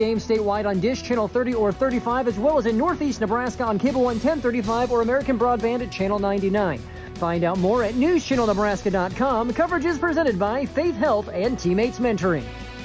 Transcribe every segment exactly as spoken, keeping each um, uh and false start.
Games statewide on Dish Channel thirty or thirty-five, as well as in Northeast Nebraska on Cable One ten thirty-five or American Broadband at Channel ninety-nine. Find out more at news channel nebraska dot com. Coverage is presented by Faith Health and Teammates Mentoring.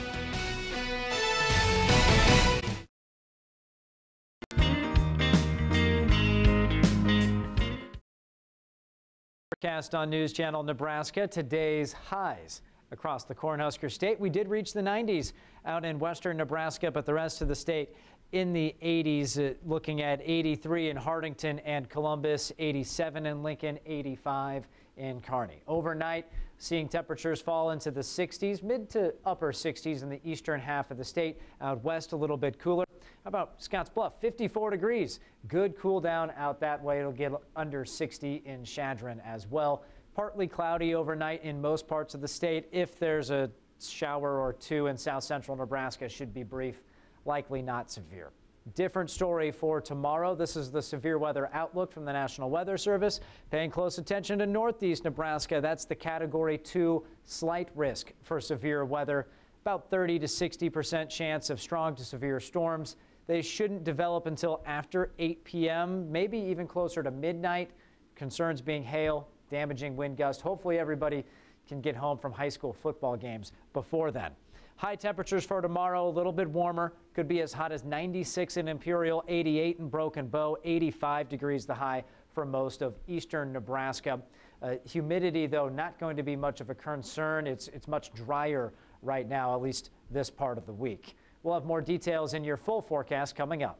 Forecast on News Channel Nebraska. Today's highs across the Cornhusker State. We did reach the nineties out in western Nebraska, but the rest of the state in the eighties, uh, looking at eighty-three in Hartington and Columbus, eighty-seven in Lincoln, eighty-five in Kearney. Overnight, seeing temperatures fall into the sixties, mid to upper sixties in the eastern half of the state. Out west, a little bit cooler. How about Scotts Bluff? fifty-four degrees. Good cool down out that way. It'll get under sixty in Chadron as well. Partly cloudy overnight in most parts of the state. If there's a shower or two in south central Nebraska, should be brief, likely not severe. Different story for tomorrow. This is the severe weather outlook from the National Weather Service. Paying close attention to northeast Nebraska. That's the category two, slight risk for severe weather. About thirty to sixty percent chance of strong to severe storms. They shouldn't develop until after eight p m, maybe even closer to midnight. Concerns being hail, damaging wind gust. Hopefully everybody can get home from high school football games before then. High temperatures for tomorrow, a little bit warmer. Could be as hot as ninety-six in Imperial, eighty-eight in Broken Bow, eighty-five degrees the high for most of eastern Nebraska. Uh, humidity, though, not going to be much of a concern. It's, it's much drier right now, at least this part of the week. We'll have more details in your full forecast coming up.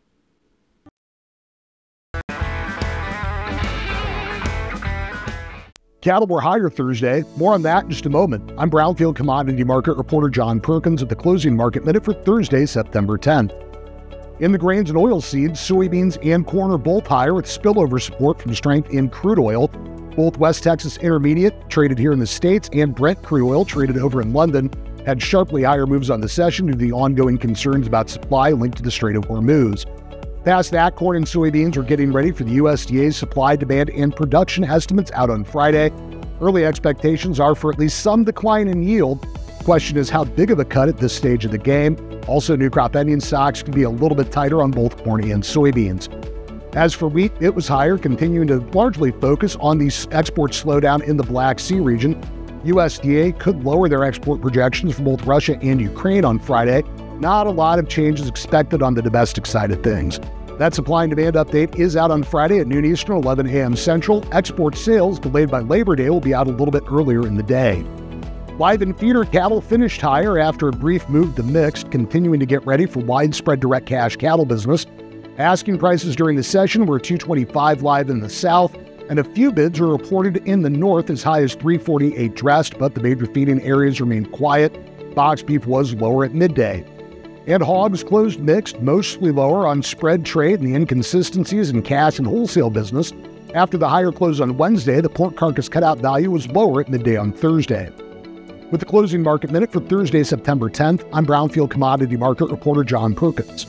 Cattle were higher Thursday. More on that in just a moment. I'm Brownfield Commodity Market reporter John Perkins at the Closing Market Minute for Thursday, September tenth. In the grains and oilseeds, soybeans and corn are both higher with spillover support from strength in crude oil. Both West Texas Intermediate, traded here in the States, and Brent crude oil, traded over in London, had sharply higher moves on the session due to the ongoing concerns about supply linked to the Strait of Hormuz. Past that, corn and soybeans are getting ready for the U S D A's supply, demand, and production estimates out on Friday. Early expectations are for at least some decline in yield. Question is how big of a cut at this stage of the game. Also, new crop ending stocks can be a little bit tighter on both corn and soybeans. As for wheat, it was higher, continuing to largely focus on the export slowdown in the Black Sea region. U S D A could lower their export projections for both Russia and Ukraine on Friday. Not a lot of changes expected on the domestic side of things. That supply and demand update is out on Friday at noon Eastern, eleven a m Central. Export sales, delayed by Labor Day, will be out a little bit earlier in the day. Live and feeder cattle finished higher after a brief move to mixed, continuing to get ready for widespread direct cash cattle business. Asking prices during the session were two twenty-five live in the south, and a few bids were reported in the north as high as three forty-eight dressed, but the major feeding areas remained quiet. Box beef was lower at midday. And hogs closed mixed, mostly lower on spread trade and the inconsistencies in cash and wholesale business. After the higher close on Wednesday, the pork carcass cutout value was lower at midday on Thursday. With the Closing Market Minute for Thursday, September tenth, I'm Brownfield Commodity Market reporter John Perkins.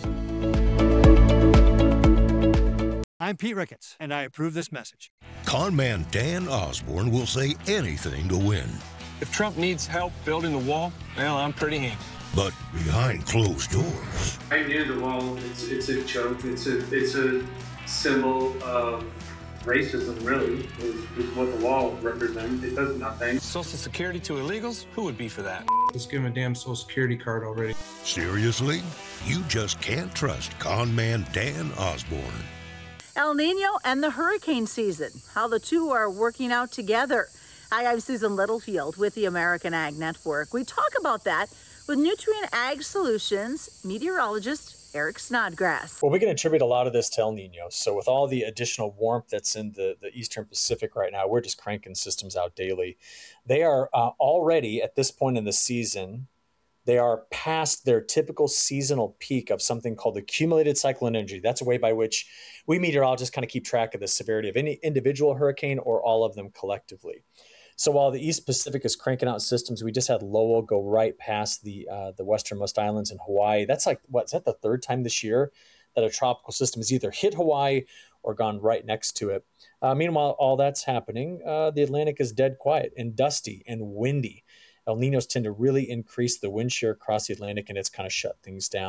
I'm Pete Ricketts, and I approve this message. Conman Dan Osborne will say anything to win. If Trump needs help building the wall, well, I'm pretty handy. But behind closed doors. Right near the wall, it's, it's a joke. It's a it's a symbol of racism, really, is, is what the wall represents. It does nothing. Social Security to illegals? Who would be for that? Just give him a damn Social Security card already. Seriously? You just can't trust Conman Dan Osborne. El Nino and the hurricane season, how the two are working out together. Hi, I'm Susan Littlefield with the American Ag Network. We talk about that with Nutrien Ag Solutions meteorologist Eric Snodgrass. Well, we can attribute a lot of this to El Nino. So with all the additional warmth that's in the, the Eastern Pacific right now, we're just cranking systems out daily. They are uh, already at this point in the season, they are past their typical seasonal peak of something called the accumulated cyclone energy. That's a way by which we meteorologists kind of keep track of the severity of any individual hurricane or all of them collectively. So while the East Pacific is cranking out systems, we just had Lowell go right past the uh, the westernmost islands in Hawaii. That's like, what, is that the third time this year that a tropical system has either hit Hawaii or gone right next to it? Uh, meanwhile, all that's happening, uh, the Atlantic is dead quiet and dusty and windy. El Ninos tend to really increase the wind shear across the Atlantic, and it's kind of shut things down.